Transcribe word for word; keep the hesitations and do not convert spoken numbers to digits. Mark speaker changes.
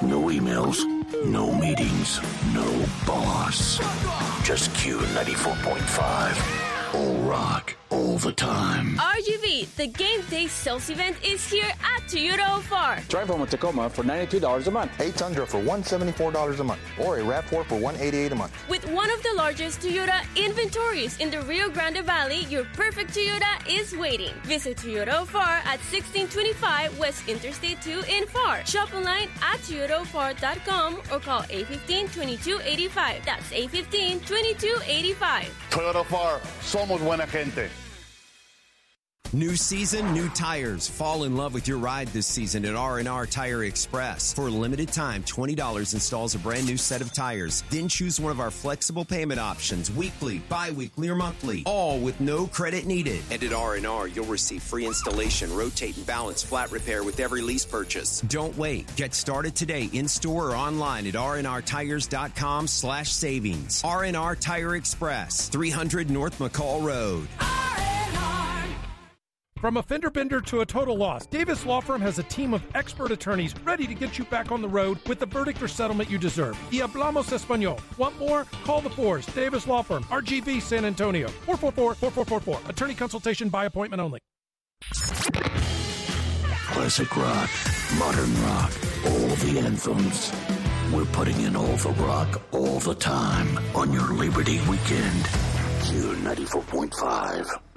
Speaker 1: No emails, no meetings, no boss. Just Q ninety-four point five. All rock, all the time.
Speaker 2: R G V, the game day sales event is here at Toyota O F R.
Speaker 3: Drive home a Tacoma for ninety-two dollars a month.
Speaker 4: A Tundra for one hundred seventy-four dollars a month. Or a RAV four for one hundred eighty-eight dollars a month.
Speaker 2: With one of the largest Toyota inventories in the Rio Grande Valley, your perfect Toyota is waiting. Visit Toyota O F R at sixteen twenty-five West Interstate two in F A R. Shop online at toyota o f r dot com or call eight one five, two two eight five. That's eight one five, two two eight five.
Speaker 5: Toyota O F R, somos buena gente.
Speaker 6: New season, new tires. Fall in love with your ride this season at R and R Tire Express. For a limited time, twenty dollars installs a brand new set of tires. Then choose one of our flexible payment options, weekly, bi-weekly, or monthly, all with no credit needed. And at R and R, you'll receive free installation, rotate and balance, flat repair with every lease purchase. Don't wait. Get started today in-store or online at r n r tires dot com slash savings. R and R Tire Express, three hundred North McCall Road.
Speaker 7: From a fender bender to a total loss, Davis Law Firm has a team of expert attorneys ready to get you back on the road with the verdict or settlement you deserve. Y hablamos español. Want more? Call the Fours. Davis Law Firm, R G V San Antonio, four four four, four four four four. Attorney consultation by appointment only.
Speaker 1: Classic rock, modern rock, all the anthems. We're putting in all the rock all the time on your Labor Day weekend. Q ninety-four point five.